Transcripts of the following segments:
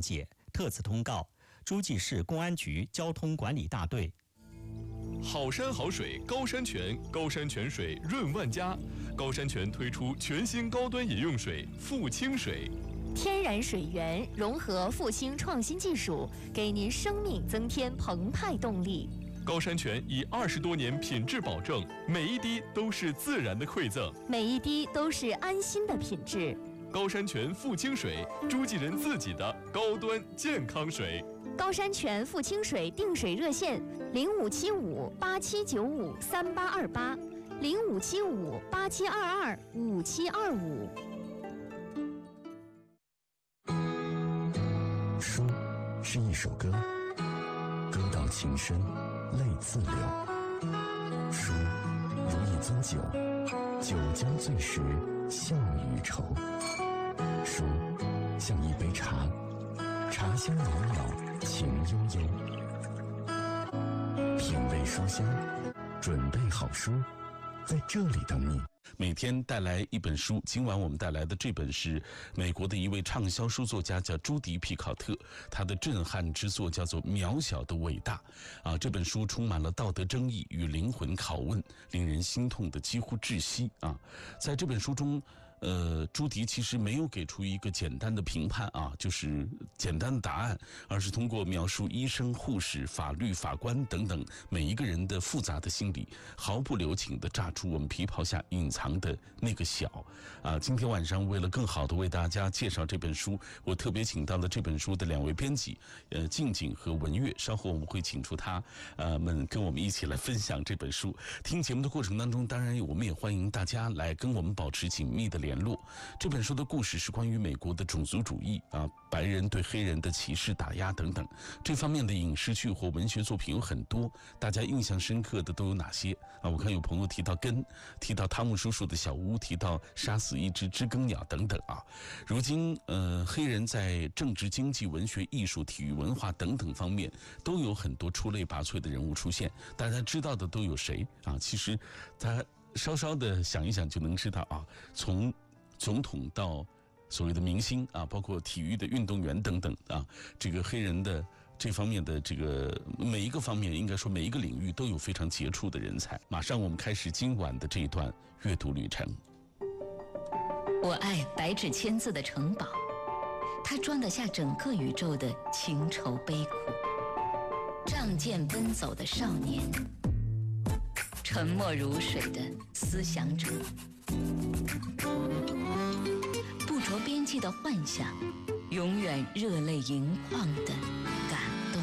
解。特此通告诸暨市公安局交通管理大队。 好山好水高山泉，高山泉水润万家。高山泉推出全新高端饮用水富清水， 天然水源融合复兴创新技术，给您生命增添澎湃动力。 高山泉以20多年品质保证，每一滴都是自然的馈赠， 每一滴都是安心的品质。 高山泉富清水，诸暨人自己的高端健康水。 高山泉富清水订水热线：0575879228，057587225725。 书是一首歌，歌到情深，泪自流。书如一樽酒，酒将醉时，笑与愁。书像一杯茶，茶香袅袅，情悠悠。品味书香，准备好书，在这里等你。 每天带来一本书，今晚我们带来的这本是美国的一位畅销书作家，叫朱迪·皮考特，他的震撼之作叫做《渺小的伟大》啊。这本书充满了道德争议与灵魂拷问，令人心痛的几乎窒息啊。在这本书中，朱迪其实没有给出一个简单的评判啊，就是简单的答案，而是通过描述医生、护士、法律、法官等等每一个人的复杂的心理，毫不留情地炸出我们皮袍下隐藏的那个小啊。今天晚上为了更好地为大家介绍这本书，我特别请到了这本书的2位编辑，静静和文月，稍后我们会请出他们跟我们一起来分享这本书。听节目的过程当中，当然我们也欢迎大家来跟我们保持紧密的联络。这本书的故事是关于美国的种族主义啊，白人对黑人的歧视、打压等等，这方面的影视剧或文学作品有很多，大家印象深刻的都有哪些啊？我看有朋友提到根，提到汤姆叔叔的小屋，提到杀死一只知更鸟等等啊。如今黑人在政治、经济、文学、艺术、体育、文化等等方面都有很多出类拔萃的人物出现，大家知道的都有谁啊？其实他稍稍的想一想就能知道啊，从总统到所谓的明星啊，包括体育的运动员等等啊，这个黑人的这方面的这个每一个方面，应该说每一个领域都有非常杰出的人才。马上我们开始今晚的这一段阅读旅程。 我爱白纸千字的城堡，它装得下整个宇宙的情愁悲苦。仗剑奔走的少年，沉默如水的思想者，不着边际的幻想，永远热泪盈眶的感动。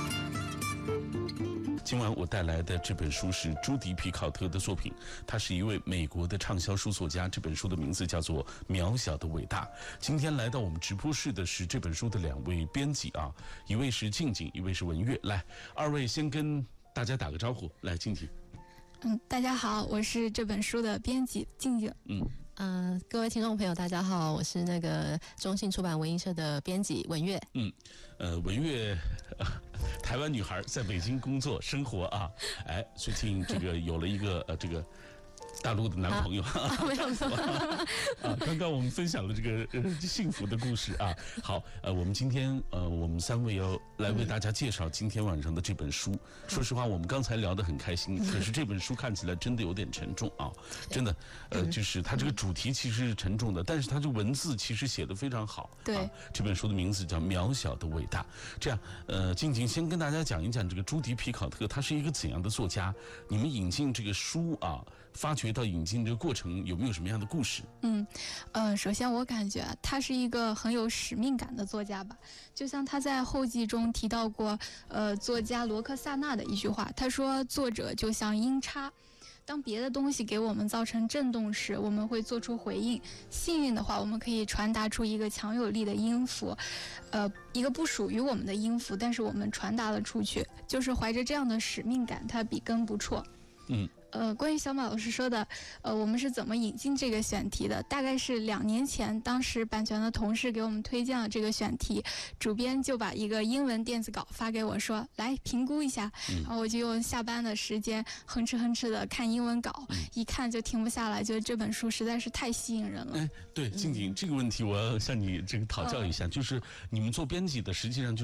今晚我带来的这本书是朱迪·皮考特的作品，他是一位美国的畅销书作家，这本书的名字叫做《渺小的伟大》。今天来到我们直播室的是这本书的2位编辑啊，一位是静静，一位是文月。来，2位先跟大家打个招呼。来，静静。 大家好，我是这本书的编辑静静。 各位听众朋友，大家好，我是那个中信出版文艺社的编辑文月。 文月，台湾女孩在北京工作生活啊，哎，最近这个有了一个这个大陆的男朋友， 没有错啊。刚刚我们分享了这个幸福的故事啊。好，我们今天我们3位要来为大家介绍今天晚上的这本书。说实话，我们刚才聊得很开心，可是这本书看起来真的有点沉重啊，真的，就是它这个主题其实是沉重的，但是它这个文字其实写得非常好。 对， 这本书的名字叫《渺小的伟大》。这样，静静先跟大家讲一讲这个朱迪·皮考特，他是一个怎样的作家？你们引进这个书啊，发掘到引进这个过程有没有什么样的故事？ 首先我感觉他是一个很有使命感的作家吧，就像他在后记中提到过，作家罗克萨纳的一句话，他说作者就像音叉，当别的东西给我们造成震动时，我们会做出回应，幸运的话我们可以传达出一个强有力的音符，一个不属于我们的音符，但是我们传达了出去，就是怀着这样的使命感，他笔耕不辍。 关于小马老师说的，我们是怎么引进这个选题的？大概是2年前，当时版权的同事给我们推荐了这个选题，主编就把一个英文电子稿发给我说，来评估一下。然后我就用下班的时间哼哧的看英文稿，一看就停不下来，觉得这本书实在是太吸引人了。 对，静静，这个问题我要向你这个讨教一下，就是你们做编辑的，实际上